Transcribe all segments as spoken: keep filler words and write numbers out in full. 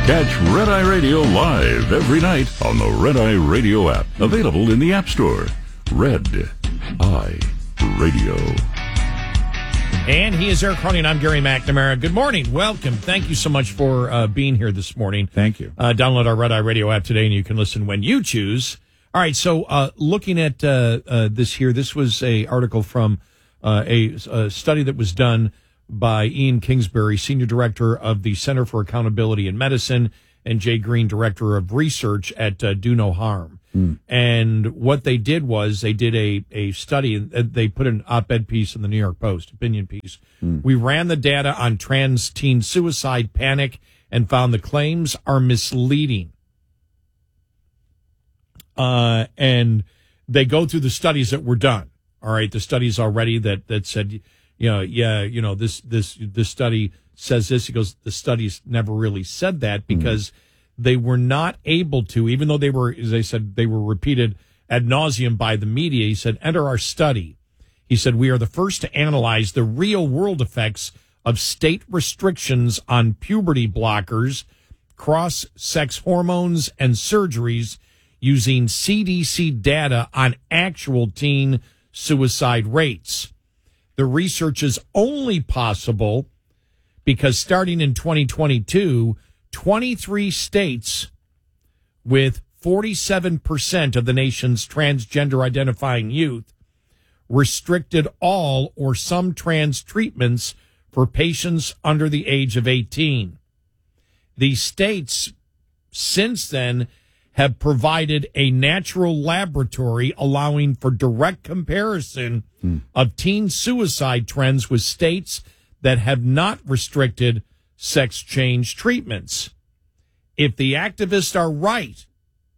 Catch Red Eye Radio live every night on the Red Eye Radio app. Available in the App Store. Red Eye Radio. And he is Eric Carney, and I'm Gary McNamara. Good morning. Welcome. Thank you so much for uh, being here this morning. Thank you. Uh, download our Red Eye Radio app today, and you can listen when you choose. All right, so uh, looking at uh, uh, this here, this was a article from uh, a, a study that was done by Ian Kingsbury, Senior Director of the Center for Accountability in Medicine, and Jay Green, Director of Research at uh, Do No Harm. Mm. And what they did was they did a, a study, and they put an op-ed piece in the New York Post, opinion piece. Mm. We ran the data on trans teen suicide panic and found the claims are misleading. Uh, and they go through the studies that were done. All right, the studies already that, that said, you know, yeah, you know, this, this, this study says this. He goes, the studies never really said that because mm-hmm. they were not able to, even though they were, as they said, they were repeated ad nauseum by the media. He said, enter our study. He said, we are the first to analyze the real world effects of state restrictions on puberty blockers, cross-sex hormones, and surgeries using C D C data on actual teen suicide rates. The research is only possible because starting in twenty twenty-two, twenty-three states with forty-seven percent of the nation's transgender identifying youth restricted all or some trans treatments for patients under the age of eighteen. These states since then have provided a natural laboratory allowing for direct comparison hmm. of teen suicide trends with states that have not restricted sex change treatments. If the activists are right,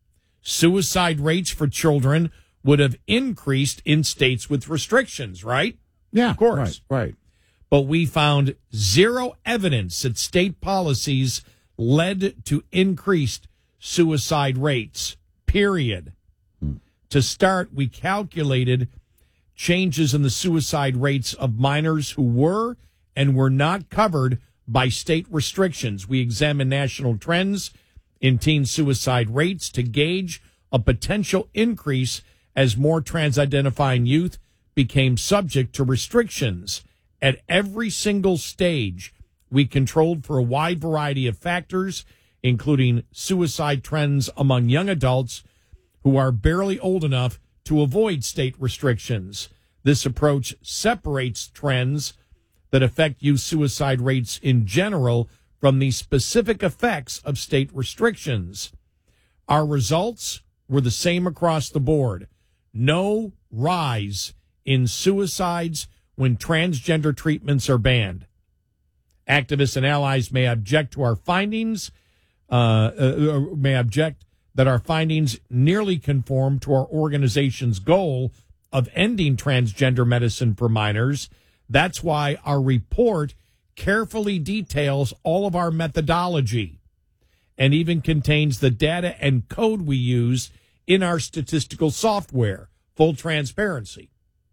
suicide rates for children would have increased in states with restrictions, right? Yeah, of course. Right, right. But we found zero evidence that state policies led to increased suicide rates, period. Hmm. To start, we calculated changes in the suicide rates of minors who were and were not covered by state restrictions. We examined national trends in teen suicide rates to gauge a potential increase as more trans-identifying youth became subject to restrictions. At every single stage, we controlled for a wide variety of factors, including suicide trends among young adults who are barely old enough to avoid state restrictions. This approach separates trends that affect youth suicide rates in general from the specific effects of state restrictions. Our results were the same across the board. No rise in suicides when transgender treatments are banned. Activists and allies may object to our findings, uh, uh, may object that our findings nearly conform to our organization's goal of ending transgender medicine for minors. That's why our report carefully details all of our methodology and even contains the data and code we use in our statistical software. Full transparency.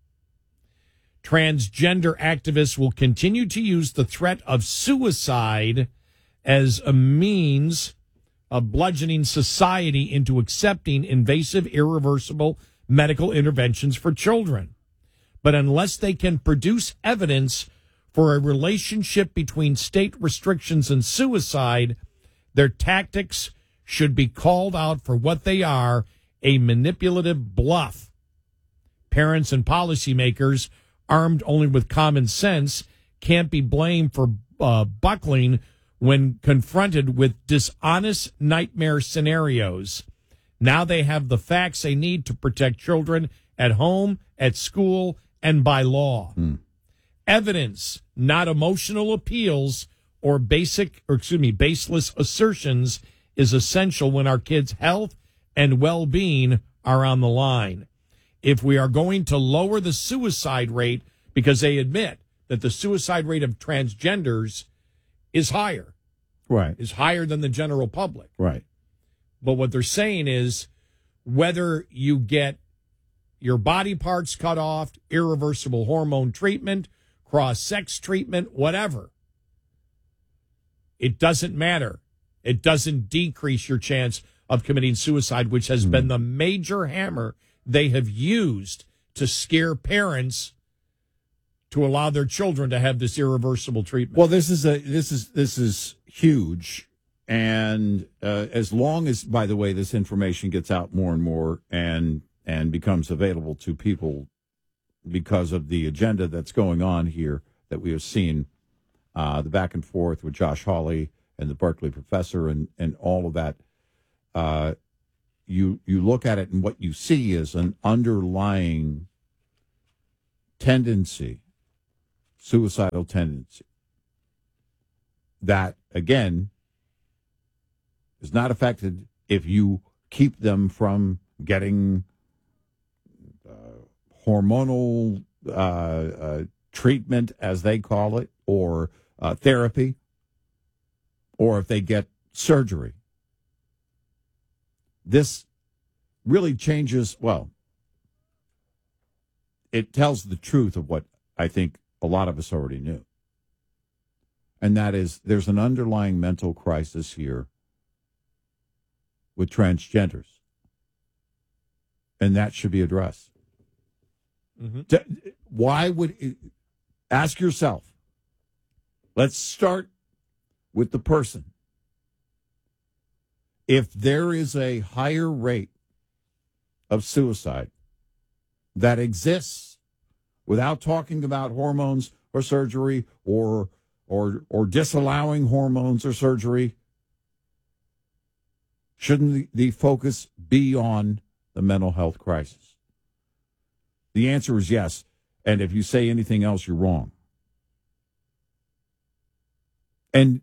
Transgender activists will continue to use the threat of suicide as a means of bludgeoning society into accepting invasive, irreversible medical interventions for children. But unless they can produce evidence for a relationship between state restrictions and suicide, their tactics should be called out for what they are, a manipulative bluff. Parents and policymakers, armed only with common sense, can't be blamed for uh, buckling when confronted with dishonest nightmare scenarios. Now they have the facts they need to protect children at home, at school, and by law. Mm. Evidence, not emotional appeals or basic, or excuse me, baseless assertions, is essential when our kids' health and well-being are on the line. If we are going to lower the suicide rate, because they admit that the suicide rate of transgenders is higher. Right. Is higher than the general public. Right. But what they're saying is whether you get your body parts cut off, irreversible hormone treatment, cross-sex treatment, whatever, it doesn't matter. It doesn't decrease your chance of committing suicide, which has mm-hmm. been the major hammer they have used to scare parents to allow their children to have this irreversible treatment. Well, this is a this is this is huge, and uh, as long as, by the way, this information gets out more and more and and becomes available to people because of the agenda that's going on here that we have seen, uh, the back and forth with Josh Hawley and the Berkeley professor and and all of that. Uh, you you look at it and what you see is an underlying tendency. Suicidal tendency that, again, is not affected if you keep them from getting uh, hormonal uh, uh, treatment, as they call it, or uh, therapy, or if they get surgery. This really changes, well, it tells the truth of what I think a lot of us already knew. And that is, there's an underlying mental crisis here with transgenders. And that should be addressed. Mm-hmm. Why would, it, ask yourself, let's start with the person. If there is a higher rate of suicide that exists, without talking about hormones or surgery or or or disallowing hormones or surgery, shouldn't the, the focus be on the mental health crisis? The answer is yes. And if you say anything else, you're wrong. And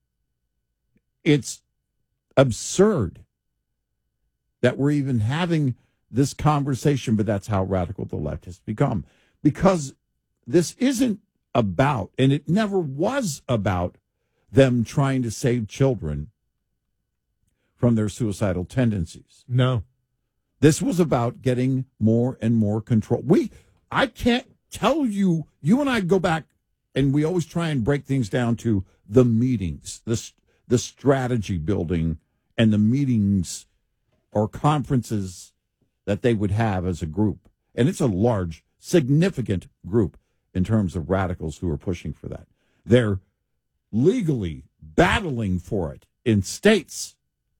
it's absurd that we're even having this conversation, but that's how radical the left has become. Because this isn't about, and it never was about, them trying to save children from their suicidal tendencies. No. This was about getting more and more control. We, I can't tell you, you and I go back, and we always try and break things down to the meetings, the, the strategy building, and the meetings or conferences that they would have as a group. And it's a large, significant group in terms of radicals who are pushing for that. They're legally battling for it in states.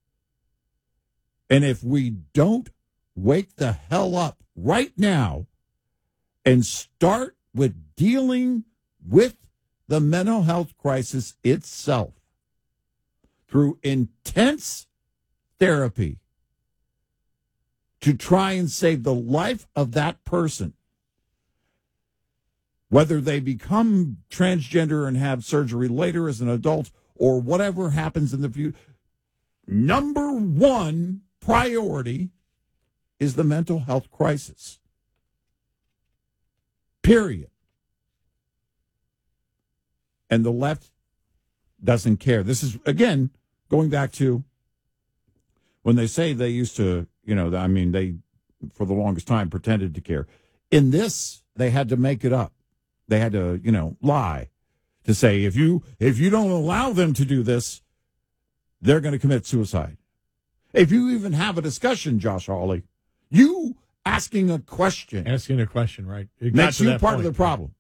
And if we don't wake the hell up right now and start with dealing with the mental health crisis itself through intense therapy to try and save the life of that person, whether they become transgender and have surgery later as an adult or whatever happens in the future, number one priority is the mental health crisis. Period. And the left doesn't care. This is, again, going back to when they say they used to, you know, I mean, they, for the longest time, pretended to care. In this, they had to make it up. They had to, you know, lie to say, if you if you don't allow them to do this, they're going to commit suicide. If you even have a discussion, Josh Hawley, you asking a question. Asking a question, right. It makes you part point. of the problem.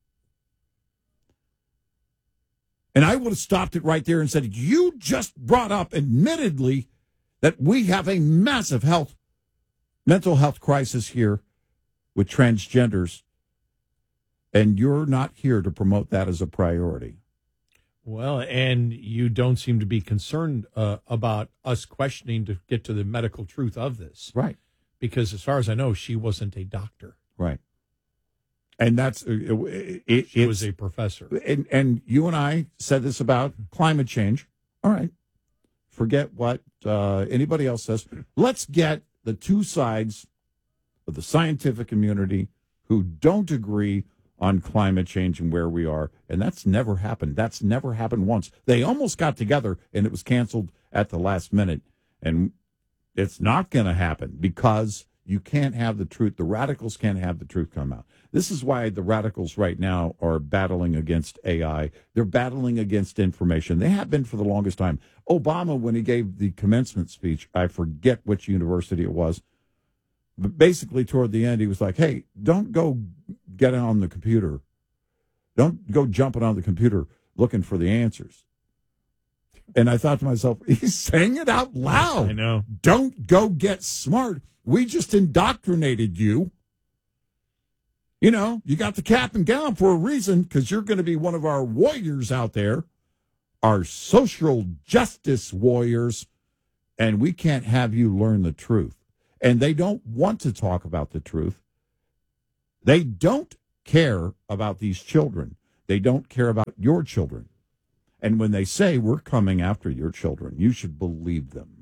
And I would have stopped it right there and said, you just brought up, admittedly, that we have a massive health, mental health crisis here with transgenders, and you're not here to promote that as a priority. Well, and you don't seem to be concerned uh, about us questioning to get to the medical truth of this. Right. Because as far as I know, she wasn't a doctor. Right. And that's it. it she was a professor. And, and you and I said this about climate change. All right. Forget what uh, anybody else says. Let's get the two sides of the scientific community who don't agree on climate change and where we are. And that's never happened. That's never happened once. They almost got together and it was canceled at the last minute. And it's not going to happen because You can't have the truth. The radicals can't have the truth come out. This is why the radicals right now are battling against A I. They're battling against information. They have been for the longest time. Obama, when he gave the commencement speech, I forget which university it was, but basically toward the end, he was like, hey, don't go get on the computer. Don't go jumping on the computer looking for the answers. And I thought to myself, he's saying it out loud. I know. Don't go get smart. We just indoctrinated you. You know, you got the cap and gown for a reason, because you're going to be one of our warriors out there, our social justice warriors, and we can't have you learn the truth. And they don't want to talk about the truth. They don't care about these children. They don't care about your children. And when they say, we're coming after your children, you should believe them.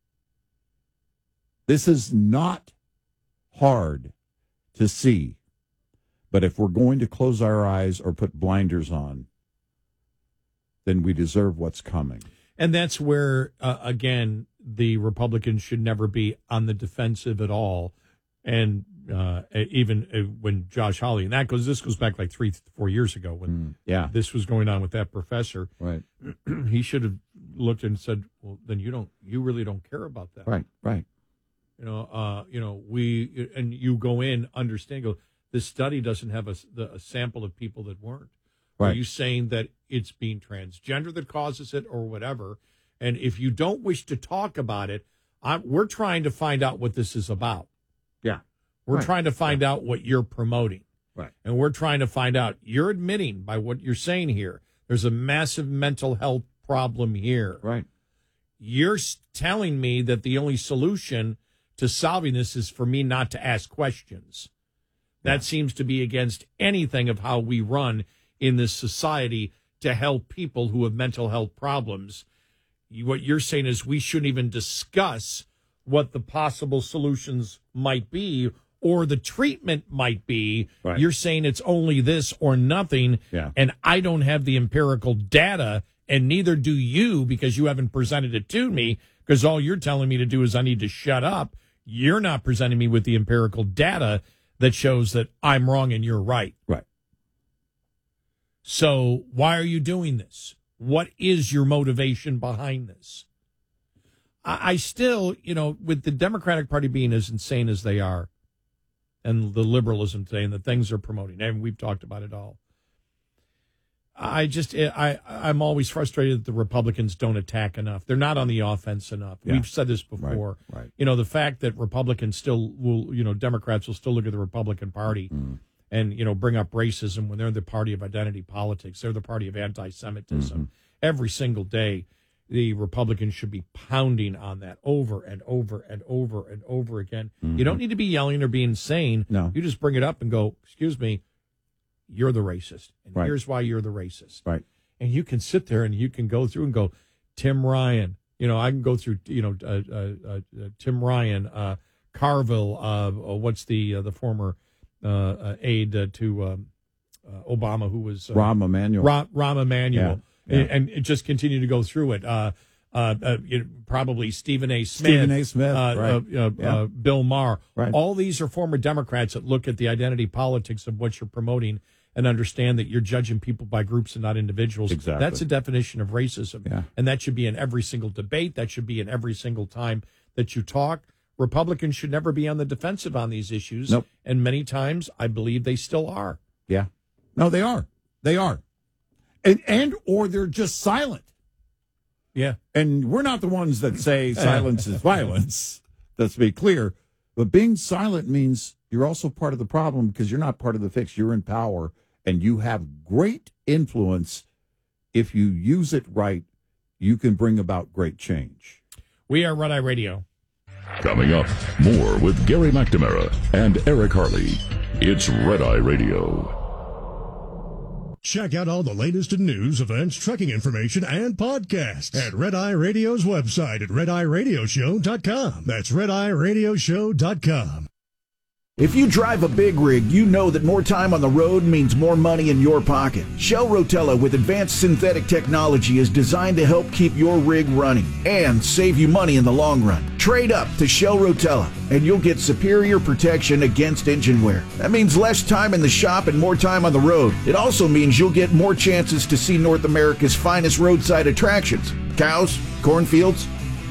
This is not hard to see. But if we're going to close our eyes or put blinders on, then we deserve what's coming. And that's where, uh, again, the Republicans should never be on the defensive at all. And uh, even uh, when Josh Hawley, and that goes, this goes back like three, four years ago when mm, yeah. this was going on with that professor. Right. He should have looked and said, well, then you don't, you really don't care about that. Right, right. You know, uh, you know, we, and you go in, understand, go, this study doesn't have a, the, a sample of people that weren't. Right. Are you saying that it's being transgender that causes it or whatever? And if you don't wish to talk about it, I'm, we're trying to find out what this is about. Yeah. We're right. trying to find yeah. out what you're promoting. Right. And we're trying to find out, you're admitting by what you're saying here, there's a massive mental health problem here. Right. You're telling me that the only solution to solving this is for me not to ask questions. That yeah. seems to be against anything of how we run in this society to help people who have mental health problems. What you're saying is we shouldn't even discuss what the possible solutions might be or the treatment might be. Right. You're saying it's only this or nothing, yeah. and I don't have the empirical data, and neither do you, because you haven't presented it to me, because all you're telling me to do is I need to shut up. You're not presenting me with the empirical data that shows that I'm wrong and you're right. Right. So why are you doing this? What is your motivation behind this? I, I still, you know, with the Democratic Party being as insane as they are, and the liberalism today and the things they're promoting, and we've talked about it all, I just, I, I'm always frustrated that the Republicans don't attack enough. They're not on the offense enough. Yeah. We've said this before. Right, right. You know, the fact that Republicans still will, you know, Democrats will still look at the Republican Party mm. and, you know, bring up racism when they're the party of identity politics. They're the party of anti-Semitism. Mm-hmm. Every single day, the Republicans should be pounding on that over and over and over and over again. Mm-hmm. You don't need to be yelling or being insane. No. You just bring it up and go, excuse me, you're the racist. And right. here's why you're the racist. Right. And you can sit there and you can go through and go, Tim Ryan. You know, I can go through, you know, uh, uh, uh, Tim Ryan, uh, Carville, uh, what's the uh, the former uh, uh, aide uh, to um, uh, Obama, who was... Uh, Rahm Emanuel. Ra- Rahm Emanuel. Yeah. Yeah. And, and just continue to go through it. Uh, uh, uh, you know, probably Stephen A. Smith. Stephen A. Smith, uh, right. Uh, uh, yeah. uh, Bill Maher. Right. All these are former Democrats that look at the identity politics of what you're promoting and understand that you're judging people by groups and not individuals. Exactly. That's a definition of racism. Yeah. And that should be in every single debate. That should be in every single time that you talk. Republicans should never be on the defensive on these issues. Nope. And many times, I believe they still are. Yeah. No, they are. They are. And, and or they're just silent. Yeah. And we're not the ones that say silence is violence. Let's be clear. But being silent means you're also part of the problem because you're not part of the fix. You're in power, and you have great influence. If you use it right, you can bring about great change. We are Red Eye Radio. Coming up, more with Gary McNamara and Eric Harley. It's Red Eye Radio. Check out all the latest in news, events, trucking information, and podcasts at Red Eye Radio's website at red eye radio show dot com. That's red eye radio show dot com. If you drive a big rig, you know that more time on the road means more money in your pocket. Shell Rotella with advanced synthetic technology is designed to help keep your rig running and save you money in the long run. Trade up to Shell Rotella and you'll get superior protection against engine wear. That means less time in the shop and more time on the road. It also means you'll get more chances to see North America's finest roadside attractions. Cows, cornfields,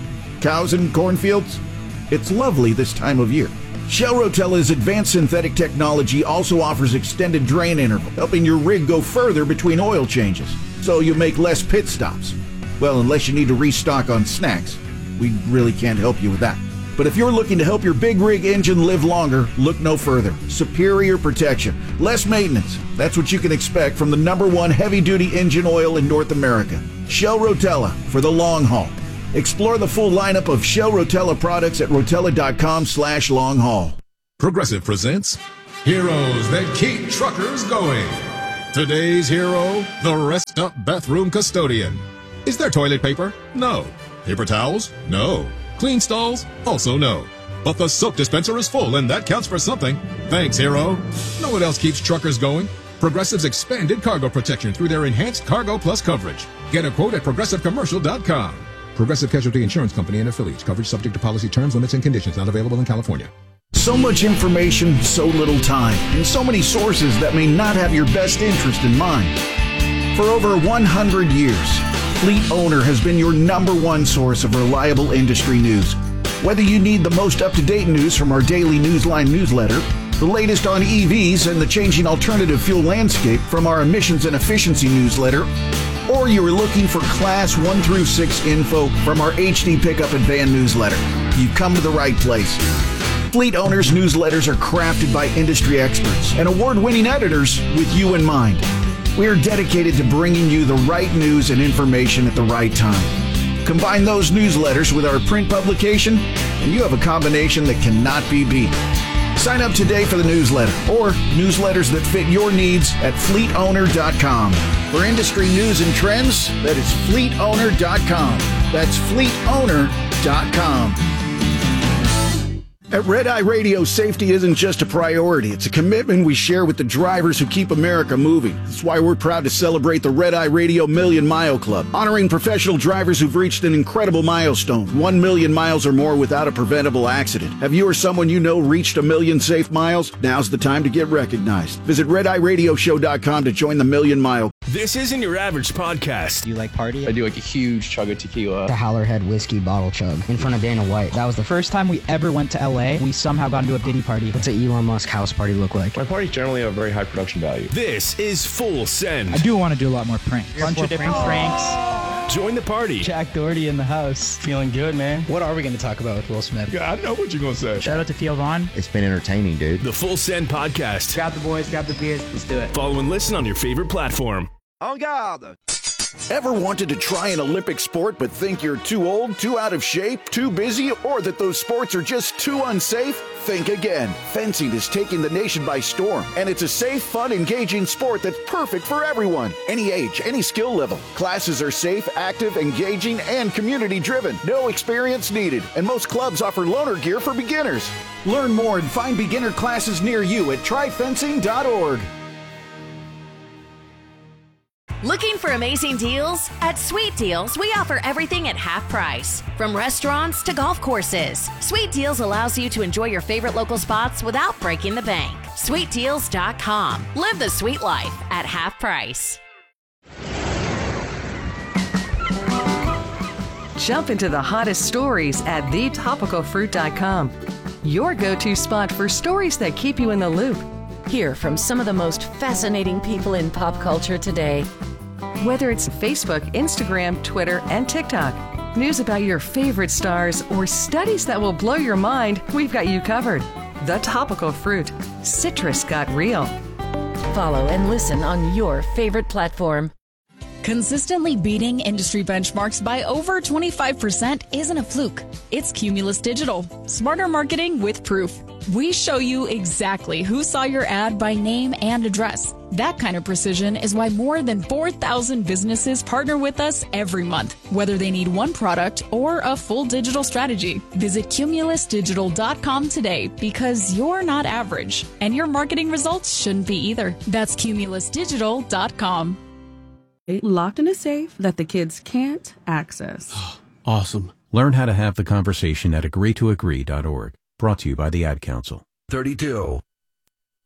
cows and cornfields. It's lovely this time of year. Shell Rotella's advanced synthetic technology also offers extended drain interval, helping your rig go further between oil changes, so you make less pit stops. Well, unless you need to restock on snacks. We really can't help you with that. But if you're looking to help your big rig engine live longer, look no further. Superior protection, less maintenance. That's what you can expect from the number one heavy-duty engine oil in North America. Shell Rotella for the long haul. Explore the full lineup of Shell Rotella products at rotella.com slash long haul. Progressive presents Heroes That Keep Truckers Going. Today's hero, the Rest Up Bathroom Custodian. Is there toilet paper? No. Paper towels? No. Clean stalls? Also no. But the soap dispenser is full, and that counts for something. Thanks, hero. Know what else keeps truckers going? Progressive's expanded cargo protection through their enhanced Cargo Plus coverage. Get a quote at progressive commercial dot com. Progressive Casualty Insurance Company and affiliates. Coverage subject to policy terms, limits, and conditions. Not available in California. So much information, so little time, and so many sources that may not have your best interest in mind. For over one hundred years, Fleet Owner has been your number one source of reliable industry news. Whether you need the most up-to-date news from our daily Newsline newsletter, the latest on E Vs and the changing alternative fuel landscape from our emissions and efficiency newsletter, or you are looking for Class one through six info from our H D Pickup and Van newsletter, you've come to the right place. Fleet Owners newsletters are crafted by industry experts and award-winning editors with you in mind. We are dedicated to bringing you the right news and information at the right time. Combine those newsletters with our print publication, and you have a combination that cannot be beat. Sign up today for the newsletter or newsletters that fit your needs at fleet owner dot com. For industry news and trends, that is fleet owner dot com. That's fleet owner dot com. At Red Eye Radio, safety isn't just a priority. It's a commitment we share with the drivers who keep America moving. That's why we're proud to celebrate the Red Eye Radio Million Mile Club, honoring professional drivers who've reached an incredible milestone, one million miles or more without a preventable accident. Have you or someone you know reached a million safe miles? Now's the time to get recognized. Visit red eye radio show dot com to join the Million Mile. This isn't your average podcast. Do you like party? I do like a huge chug of tequila. The Howlerhead whiskey bottle chug in front of Dana White. That was the first time we ever went to L A. We somehow got into a Diddy party. What's an Elon Musk house party look like? My parties generally have very high production value. This is Full Send. I do want to do a lot more pranks. A bunch of different pranks. Join the party. Jack Doherty in the house. Feeling good, man. What are we going to talk about with Will Smith? Yeah, I know what you're going to say. Shout out to Theo Vaughn. It's been entertaining, dude. The Full Send Podcast. Grab the boys, grab the beers, let's do it. Follow and listen on your favorite platform. En garde! Ever wanted to try an Olympic sport but think you're too old, too out of shape, too busy, or that those sports are just too unsafe? Think again. Fencing is taking the nation by storm, and it's a safe, fun, engaging sport that's perfect for everyone. Any age, any skill level. Classes are safe, active, engaging, and community-driven. No experience needed, and most clubs offer loaner gear for beginners. Learn more and find beginner classes near you at try fencing dot org. Looking for amazing deals? At Sweet Deals, we offer everything at half price. From restaurants to golf courses, Sweet Deals allows you to enjoy your favorite local spots without breaking the bank. sweet deals dot com. Live the sweet life at half price. Jump into the hottest stories at the topical fruit dot com. Your go-to spot for stories that keep you in the loop. Hear from some of the most fascinating people in pop culture today. Whether it's Facebook, Instagram, Twitter, and TikTok, news about your favorite stars, or studies that will blow your mind, we've got you covered. The Topical Fruit. Citrus got real. Follow and listen on your favorite platform. Consistently beating industry benchmarks by over twenty-five percent isn't a fluke. It's Cumulus Digital. Smarter marketing with proof. We show you exactly who saw your ad by name and address. That kind of precision is why more than four thousand businesses partner with us every month, whether they need one product or a full digital strategy. Visit cumulus digital dot com today because you're not average, and your marketing results shouldn't be either. That's cumulus digital dot com. Locked in a safe that the kids can't access. Awesome. Learn how to have the conversation at agree to agree dot org. Brought to you by the Ad Council. thirty-two.